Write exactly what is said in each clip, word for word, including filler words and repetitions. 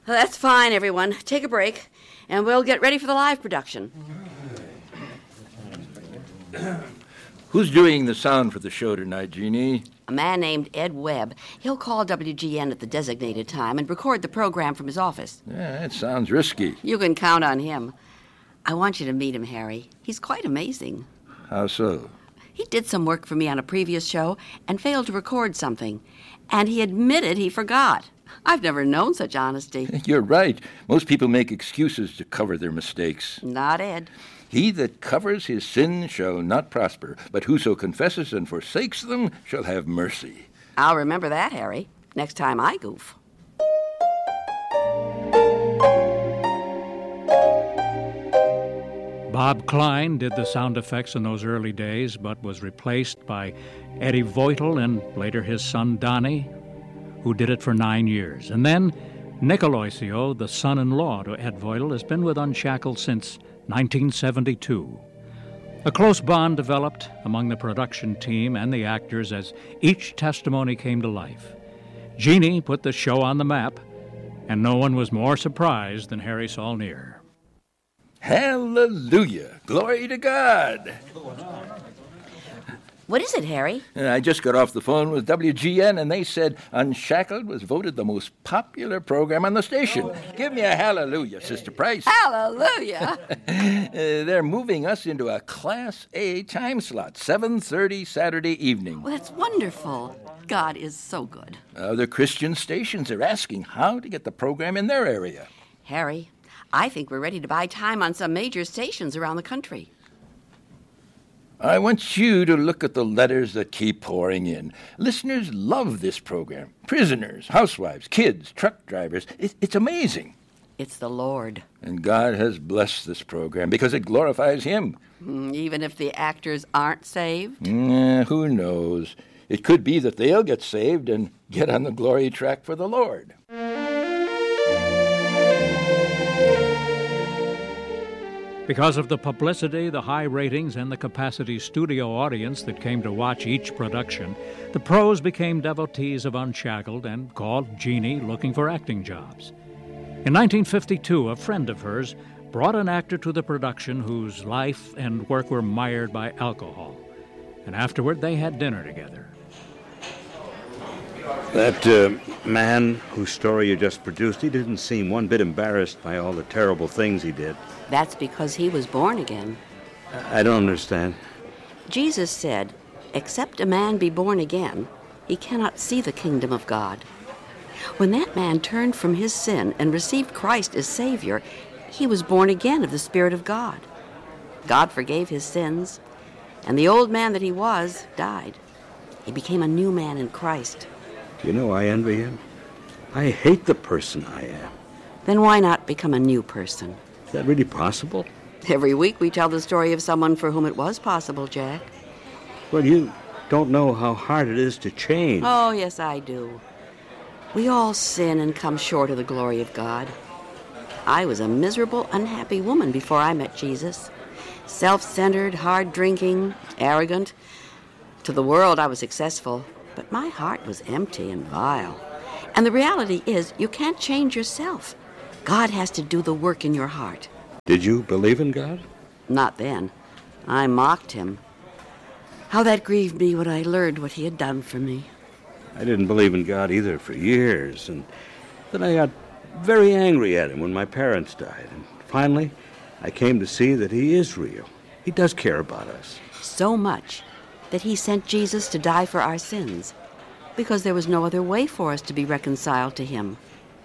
Well, that's fine, everyone. Take a break, and we'll get ready for the live production. Who's doing the sound for the show tonight, Jeannie? A man named Ed Webb. He'll call W G N at the designated time and record the program from his office. Yeah, that sounds risky. You can count on him. I want you to meet him, Harry. He's quite amazing. How so? He did some work for me on a previous show and failed to record something. And he admitted he forgot. I've never known such honesty. You're right. Most people make excuses to cover their mistakes. Not Ed. He that covers his sins shall not prosper, but whoso confesses and forsakes them shall have mercy. I'll remember that, Harry, next time I goof. Bob Klein did the sound effects in those early days, but was replaced by Eddie Voitel and later his son Donnie, who did it for nine years. And then Nick Aloisio, the son-in-law to Ed Voitel, has been with Unshackled since nineteen seventy-two. A close bond developed among the production team and the actors as each testimony came to life. Jeannie put the show on the map, and no one was more surprised than Harry Saulnier. Hallelujah! Glory to God! What is it, Harry? I just got off the phone with W G N, and they said Unshackled was voted the most popular program on the station. Oh, Give me a hallelujah, Sister Price. Hallelujah! uh, they're moving us into a Class A time slot, seven thirty Saturday evening. Well, that's wonderful. God is so good. Other Christian stations are asking how to get the program in their area. Harry, I think we're ready to buy time on some major stations around the country. I want you to look at the letters that keep pouring in. Listeners love this program. Prisoners, housewives, kids, truck drivers. It, it's amazing. It's the Lord. And God has blessed this program because it glorifies Him. Mm, even if the actors aren't saved? Mm, who knows? It could be that they'll get saved and get on the glory track for the Lord. Because of the publicity, the high ratings, and the capacity studio audience that came to watch each production, the pros became devotees of Unshackled and called Jeannie looking for acting jobs. In nineteen fifty-two, a friend of hers brought an actor to the production whose life and work were mired by alcohol, and afterward they had dinner together. That uh, man whose story you just produced, he didn't seem one bit embarrassed by all the terrible things he did. That's because he was born again. I don't understand. Jesus said, except a man be born again, he cannot see the kingdom of God. When that man turned from his sin and received Christ as Savior, he was born again of the Spirit of God. God forgave his sins, and the old man that he was died. He became a new man in Christ. Do you know, I envy him. I hate the person I am. Then why not become a new person? Is that really possible? Every week we tell the story of someone for whom it was possible, Jack. Well, you don't know how hard it is to change. Oh, yes, I do. We all sin and come short of the glory of God. I was a miserable, unhappy woman before I met Jesus. Self-centered, hard-drinking, arrogant. To the world, I was successful, but my heart was empty and vile. And the reality is, you can't change yourself. God has to do the work in your heart. Did you believe in God? Not then. I mocked him. How that grieved me when I learned what he had done for me. I didn't believe in God either for years, and then I got very angry at him when my parents died. And finally, I came to see that he is real. He does care about us. So much that he sent Jesus to die for our sins, because there was no other way for us to be reconciled to him.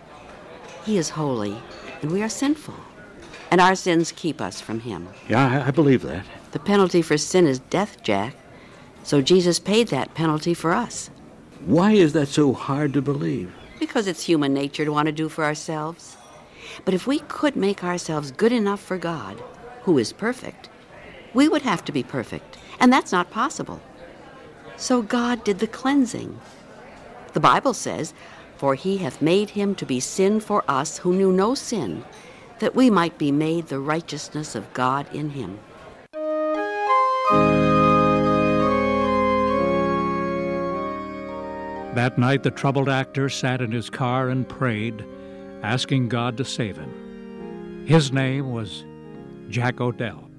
He is holy, and we are sinful, and our sins keep us from him. Yeah, I, I believe that. The penalty for sin is death, Jack, so Jesus paid that penalty for us. Why is that so hard to believe? Because it's human nature to want to do for ourselves. But if we could make ourselves good enough for God, who is perfect, we would have to be perfect, and that's not possible. So God did the cleansing. The Bible says, "For he hath made him to be sin for us who knew no sin, that we might be made the righteousness of God in him." That night, the troubled actor sat in his car and prayed asking God to save him. His name was Jack O'Dell.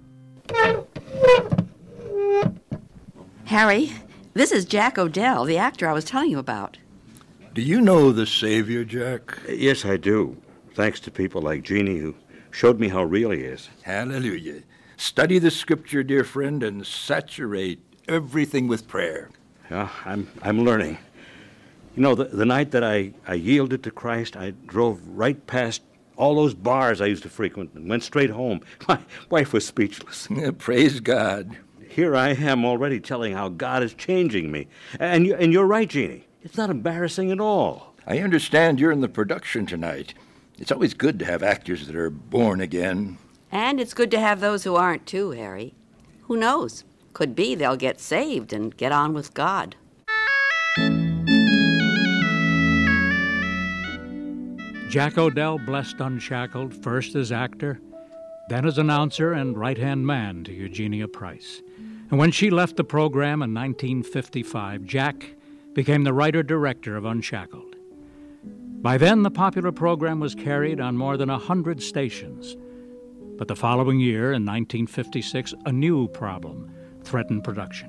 Harry, this is Jack O'Dell, the actor I was telling you about. Do you know the Savior, Jack? Yes, I do. Thanks to people like Jeannie who showed me how real he is. Hallelujah. Study the Scripture, dear friend, and saturate everything with prayer. Yeah, I'm I'm learning. You know, the, the night that I, I yielded to Christ, I drove right past all those bars I used to frequent and went straight home. My wife was speechless. Praise God. Here I am already telling how God is changing me. And, you, and you're right, Jeannie. It's not embarrassing at all. I understand you're in the production tonight. It's always good to have actors that are born again. And it's good to have those who aren't, too, Harry. Who knows? Could be they'll get saved and get on with God. Jack O'Dell blessed Unshackled, first as actor, then as announcer and right-hand man to Eugenia Price. And when she left the program in nineteen fifty-five, Jack became the writer-director of Unshackled. By then, the popular program was carried on more than a hundred stations. But the following year, in nineteen fifty-six, a new problem threatened production.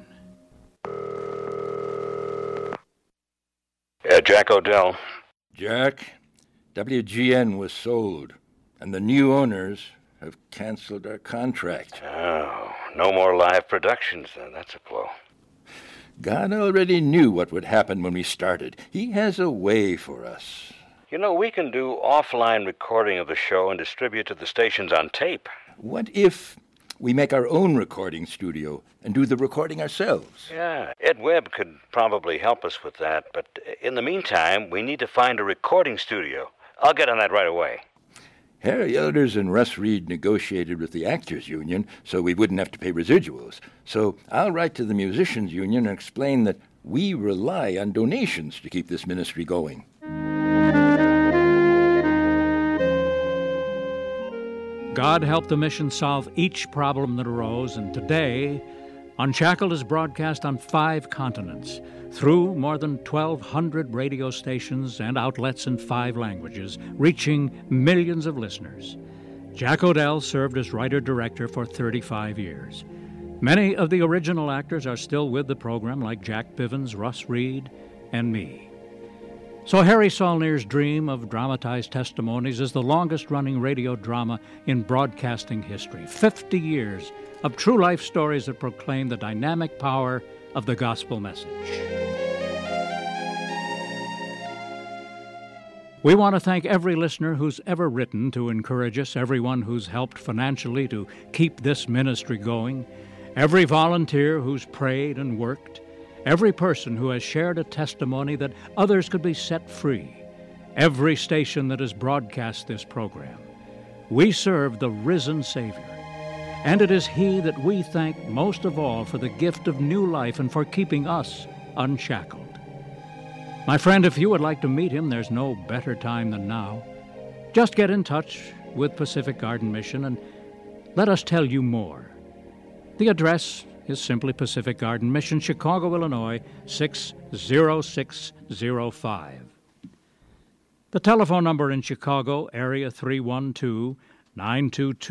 Yeah, Jack O'Dell. Jack, W G N was sold, and the new owners have canceled our contract. Oh, no more live productions then. That's a blow. God already knew what would happen when we started. He has a way for us. You know, we can do offline recording of the show and distribute to the stations on tape. What if we make our own recording studio and do the recording ourselves? Yeah, Ed Webb could probably help us with that, but in the meantime, we need to find a recording studio. I'll get on that right away. Harry Elders and Russ Reed negotiated with the Actors Union so we wouldn't have to pay residuals. So I'll write to the Musicians Union and explain that we rely on donations to keep this ministry going. God helped the mission solve each problem that arose, and today, Unshackled is broadcast on five continents, through more than twelve hundred radio stations and outlets in five languages, reaching millions of listeners. Jack O'Dell served as writer-director for thirty-five years. Many of the original actors are still with the program, like Jack Bivens, Russ Reed, and me. So Harry Saulnier's dream of dramatized testimonies is the longest-running radio drama in broadcasting history. Fifty years of true life stories that proclaim the dynamic power of the gospel message. We want to thank every listener who's ever written to encourage us, everyone who's helped financially to keep this ministry going, every volunteer who's prayed and worked, every person who has shared a testimony that others could be set free, every station that has broadcast this program. We serve the risen Savior, and it is He that we thank most of all for the gift of new life and for keeping us unshackled. My friend, if you would like to meet Him, there's no better time than now. Just get in touch with Pacific Garden Mission and let us tell you more. The address is simply Pacific Garden Mission, Chicago, Illinois, six zero six zero five. The telephone number in Chicago, area three one two, nine two two